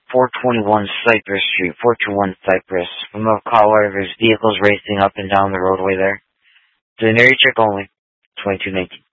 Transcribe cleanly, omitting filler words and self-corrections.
421 Cypress Street, 421 Cypress. From Colorado, there's vehicles racing up and down the roadway there. To the area check only, 2219.